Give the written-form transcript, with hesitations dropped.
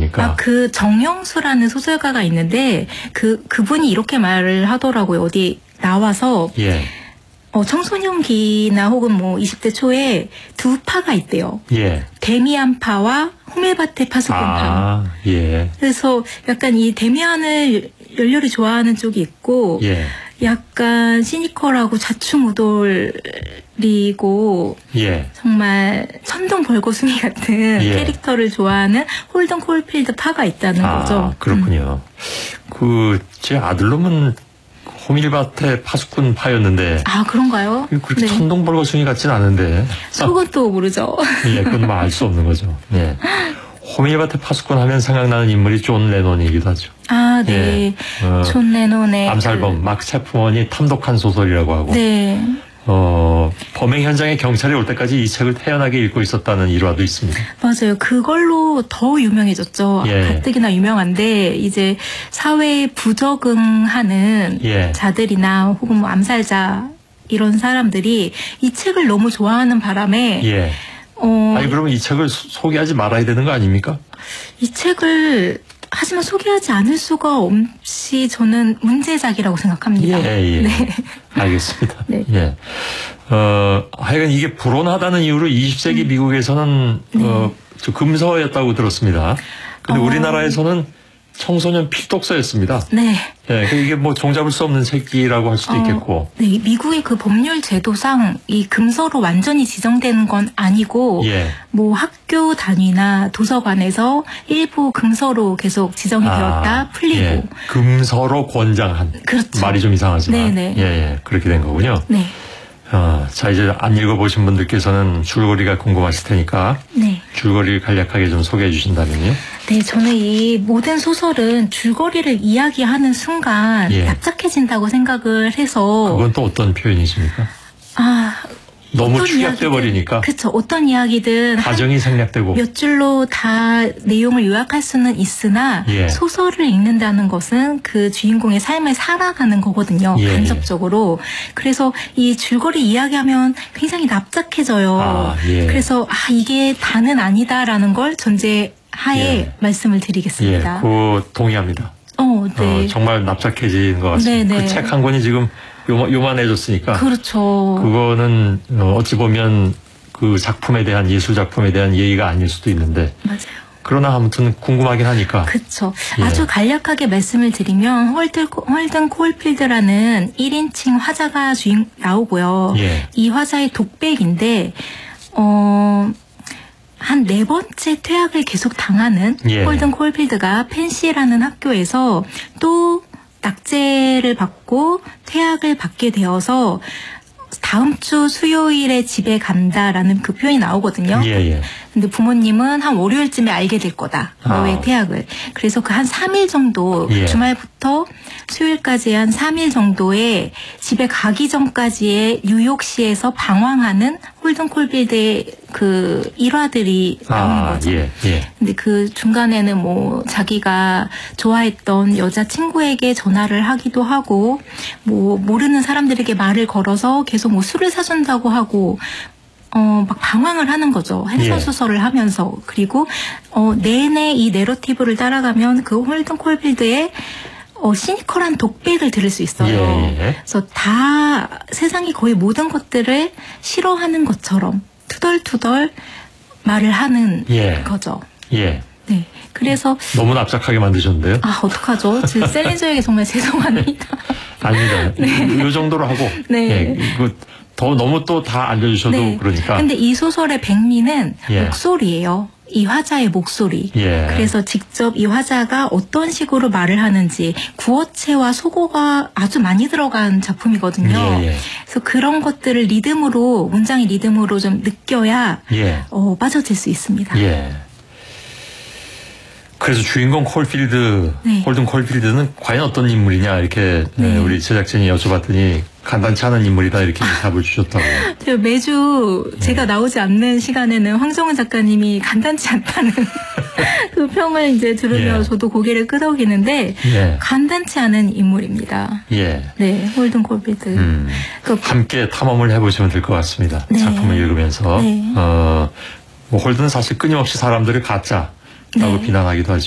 아닙니까? 그 정영수라는 소설가가 있는데 그분이 이렇게 말을 하더라고요. 어디 나와서 예. 청소년기나 혹은 뭐 20대 초에 두 파가 있대요. 예. 데미안파와 호밀바테 파수꾼파. 아, 예. 그래서 약간 이 데미안을 열렬히 좋아하는 쪽이 있고, 예. 약간 시니컬하고 자충우돌이고, 예. 정말 천둥 벌거숭이 같은 예. 캐릭터를 좋아하는 홀든 콜필드 파가 있다는 거죠. 그렇군요. 제 아들놈은 호밀밭의 파수꾼 파였는데. 아, 그런가요? 그렇게 네. 천둥벌거숭이 같진 않은데. 속은 또 모르죠. 예, 그건 뭐 알 수 없는 거죠. 예. 호밀밭의 파수꾼 하면 생각나는 인물이 존 레논이기도 하죠. 아, 네. 예. 존 레논의 암살범 마크 체프먼이 탐독한 소설이라고 하고. 네. 범행 현장에 경찰이 올 때까지 이 책을 태연하게 읽고 있었다는 일화도 있습니다. 맞아요. 그걸로 더 유명해졌죠. 예. 가뜩이나 유명한데 이제 사회에 부적응하는 예. 자들이나 혹은 뭐 암살자 이런 사람들이 이 책을 너무 좋아하는 바람에 예. 아니 그러면 이 책을 소개하지 말아야 되는 거 아닙니까? 이 책을 하지만 소개하지 않을 수가 없이 저는 문제작이라고 생각합니다. 예. 네. 알겠습니다. 네. 예. 하여간 이게 불온하다는 이유로 20세기 미국에서는 저 금서였다고 들었습니다. 근데 우리나라에서는 청소년 필독서였습니다. 네. 예, 이게 뭐 종잡을 수 없는 새끼라고 할 수도 있겠고. 네, 미국의 그 법률 제도상 이 금서로 완전히 지정되는 건 아니고, 예. 뭐 학교 단위나 도서관에서 일부 금서로 계속 지정이 되었다 풀리고. 예. 금서로 권장한. 그렇죠. 말이 좀 이상하지만. 네네. 예, 그렇게 된 거군요. 네. 자, 이제 안 읽어보신 분들께서는 줄거리가 궁금하실 테니까. 네. 줄거리를 간략하게 좀 소개해 주신다면요. 네, 저는 이 모든 소설은 줄거리를 이야기하는 순간 예. 납작해진다고 생각을 해서. 그건 또 어떤 표현이십니까? 너무 축약돼 버리니까. 그렇죠. 어떤 이야기든 과정이 생략되고 몇 줄로 다 내용을 요약할 수는 있으나 예. 소설을 읽는다는 것은 그 주인공의 삶을 살아가는 거거든요. 예. 간접적으로. 그래서 이 줄거리 이야기하면 굉장히 납작해져요. 예. 그래서 이게 다는 아니다라는 걸 전제하에 예. 말씀을 드리겠습니다. 예, 그 동의합니다. 네. 정말 납작해진 것 같습니다. 네네. 그 책 한 권이 지금 요만해졌으니까. 그렇죠. 그거는 어찌 보면 그 작품에 대한 예술 작품에 대한 예의가 아닐 수도 있는데. 맞아요. 그러나 아무튼 궁금하긴 하니까. 그렇죠. 예. 아주 간략하게 말씀을 드리면 홀든 콜필드라는 1인칭 화자가 나오고요. 예. 이 화자의 독백인데 한 4번째 퇴학을 계속 당하는 예. 홀든 콜필드가 펜시라는 학교에서 또 낙제를 받고 퇴학을 받게 되어서 다음 주 수요일에 집에 간다라는 그 표현이 나오거든요. 예. 근데 부모님은 한 월요일쯤에 알게 될 거다. 너의 퇴학을. 그래서 그 한 3일 정도, 예. 주말부터 수요일까지 한 3일 정도에 집에 가기 전까지의 뉴욕시에서 방황하는 홀든 콜필드의 그 일화들이 나오는 거죠. 예. 근데 그 중간에는 뭐 자기가 좋아했던 여자 친구에게 전화를 하기도 하고, 뭐 모르는 사람들에게 말을 걸어서 계속 뭐 술을 사준다고 하고, 막 방황을 하는 거죠. 횡설수설을 하면서. 그리고, 내내 이 내러티브를 따라가면 그 홀든 콜필드의 시니컬한 독백을 들을 수 있어요. 예. 그래서 다 세상의 거의 모든 것들을 싫어하는 것처럼 투덜투덜 말을 하는 거죠. 예. 네. 그래서. 너무 납작하게 만드셨는데요? 어떡하죠? 셀린저에게 정말 죄송합니다. 아닙니다. 네. 이 정도로 하고. 네. 예. 이거 더 너무 또 다 알려주셔도 네. 그러니까. 근데 이 소설의 백미는 예. 목소리예요. 이 화자의 목소리. 예. 그래서 직접 이 화자가 어떤 식으로 말을 하는지 구어체와 속어가 아주 많이 들어간 작품이거든요. 예. 그래서 그런 것들을 리듬으로, 문장의 리듬으로 좀 느껴야 예. 빠져들 수 있습니다. 예. 그래서 주인공 콜필드, 네. 홀든 콜필드는 과연 어떤 인물이냐 이렇게 네. 우리 제작진이 여쭤봤더니 간단치 않은 인물이다 이렇게 답을 주셨다고. 매주 제가 나오지 않는 시간에는 황정은 작가님이 간단치 않다는 그 평을 이제 들으며 예. 저도 고개를 끄덕이는데 예. 간단치 않은 인물입니다. 예. 네, 홀든 콜필드. 함께 탐험을 해보시면 될 것 같습니다. 네. 작품을 읽으면서. 네. 뭐 홀든은 사실 끊임없이 사람들을 가짜라고 네. 비난하기도 하죠.